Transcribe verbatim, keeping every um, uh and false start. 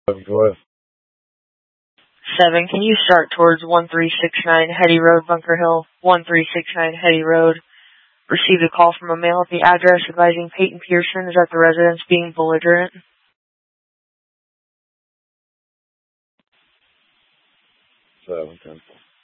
Go ahead. seven, can you start towards one three six nine Hetty Road, Bunker Hill, one three six nine Hetty Road. Received a call from a male at the address advising Peyton Pearson is at the residence being belligerent. seven, ten.